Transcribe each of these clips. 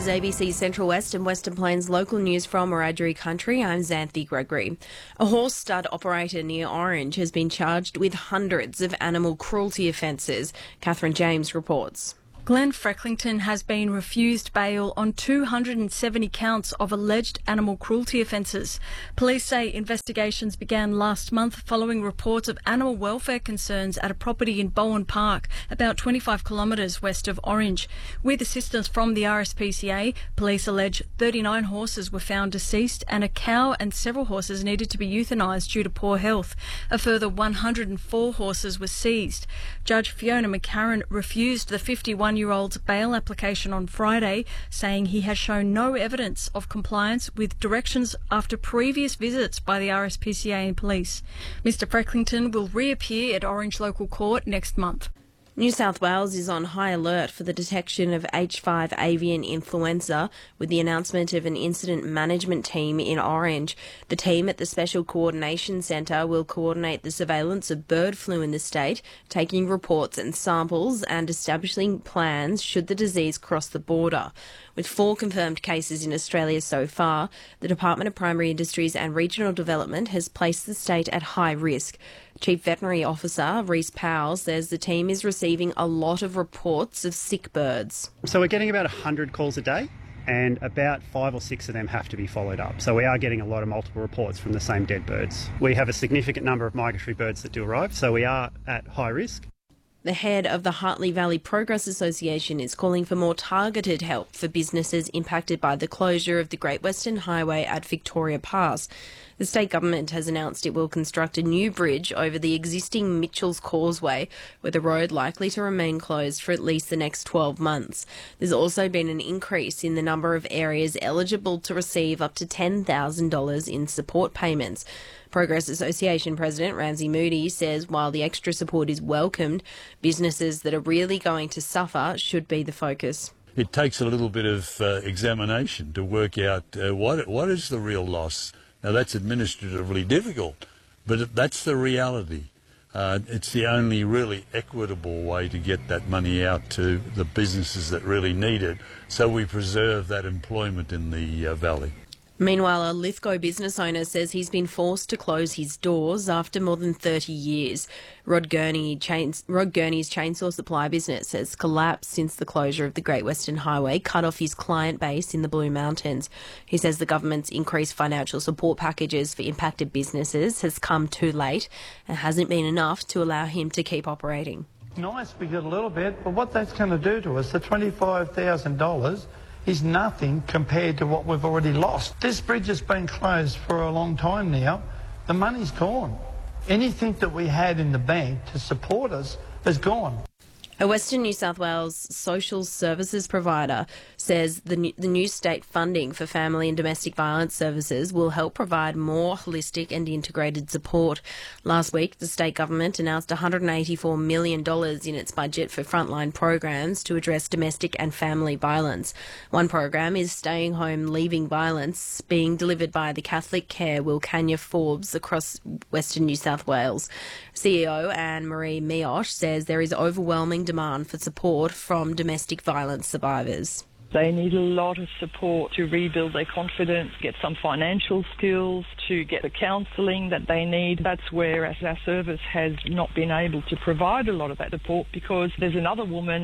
is ABC Central West and Western Plains local news from Wiradjuri Country. I'm Xanthi Gregory. A horse stud operator near Orange has been charged with hundreds of animal cruelty offences. Catherine James reports. Glenn Frecklington has been refused bail on 270 counts of alleged animal cruelty offences. Police say investigations began last month following reports of animal welfare concerns at a property in Bowen Park, about 25 kilometres west of Orange. With assistance from the RSPCA, police allege 39 horses were found deceased and a cow and several horses needed to be euthanised due to poor health. A further 104 horses were seized. Judge Fiona McCarran refused the 51-year-old's bail application on Friday, saying he has shown no evidence of compliance with directions after previous visits by the RSPCA and police. Mr Frecklington will reappear at Orange Local Court next month. New South Wales is on high alert for the detection of H5 avian influenza with the announcement of an incident management team in Orange. The team at the Special Coordination Centre will coordinate the surveillance of bird flu in the state, taking reports and samples and establishing plans should the disease cross the border. With 4 confirmed cases in Australia so far, the Department of Primary Industries and Regional Development has placed the state at high risk. Chief Veterinary Officer Rhys Powell says the team is receiving a lot of reports of sick birds. So we're getting about 100 calls a day and about 5 or 6 of them have to be followed up. So we are getting a lot of multiple reports from the same dead birds. We have a significant number of migratory birds that do arrive, so we are at high risk. The head of the Hartley Valley Progress Association is calling for more targeted help for businesses impacted by the closure of the Great Western Highway at Victoria Pass. The state government has announced it will construct a new bridge over the existing Mitchell's Causeway, with the road likely to remain closed for at least the next 12 months. There's also been an increase in the number of areas eligible to receive up to $10,000 in support payments. Progress Association President Ramsey Moody says while the extra support is welcomed, businesses that are really going to suffer should be the focus. It takes a little bit of examination to work out what is the real loss. Now, that's administratively difficult, but that's the reality. It's the only really equitable way to get that money out to the businesses that really need it, so we preserve that employment in the valley. Meanwhile, a Lithgow business owner says he's been forced to close his doors after more than 30 years. Rod Gurney's chainsaw supply business has collapsed since the closure of the Great Western Highway cut off his client base in the Blue Mountains. He says the government's increased financial support packages for impacted businesses has come too late and hasn't been enough to allow him to keep operating. Nice, we got a little bit, but what that's going to do to us, the $25,000, is nothing compared to what we've already lost. This bridge has been closed for a long time now. The money's gone. Anything that we had in the bank to support us is gone. A Western New South Wales social services provider says the new state funding for family and domestic violence services will help provide more holistic and integrated support. Last week, the state government announced $184 million in its budget for frontline programs to address domestic and family violence. One program is Staying Home Leaving Violence, being delivered by the Catholic Care Wilcannia Forbes across Western New South Wales. CEO Anne-Marie Mioch says there is overwhelming demand for support from domestic violence survivors. They need a lot of support to rebuild their confidence, get some financial skills, to get the counselling that they need. That's where our service has not been able to provide a lot of that support because there's another woman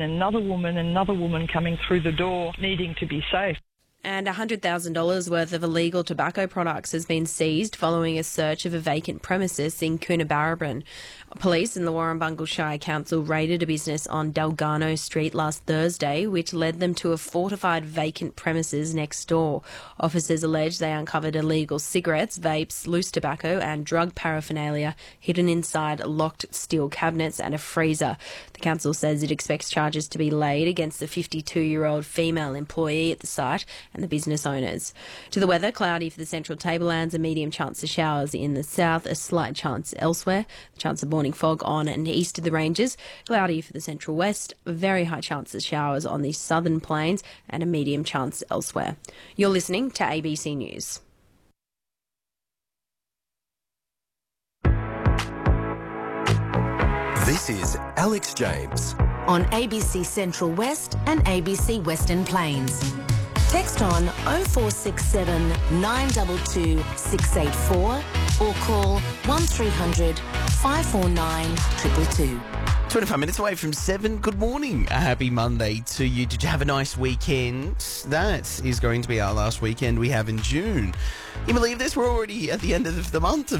coming through the door needing to be safe. And $100,000 worth of illegal tobacco products has been seized following a search of a vacant premises in Coonabarabran. Police and the Warrumbungle Shire Council raided a business on Delgado Street last Thursday, which led them to a fortified vacant premises next door. Officers allege they uncovered illegal cigarettes, vapes, loose tobacco and drug paraphernalia hidden inside locked steel cabinets and a freezer. The council says it expects charges to be laid against the 52-year-old female employee at the site and the business owners. To the weather, cloudy for the central tablelands, a medium chance of showers in the south, a slight chance elsewhere. The chance of morning fog on and east of the ranges, cloudy for the central west, very high chance of showers on the southern plains and a medium chance elsewhere. You're listening to ABC News. This is Alex James on ABC Central West and ABC Western Plains. Text on 0467 922 684 or call 1300 549 222. 25 minutes away from 7. Good morning. A happy Monday to you. Did you have a nice weekend? That is going to be our last weekend we have in June. You believe this? We're already at the end of the month of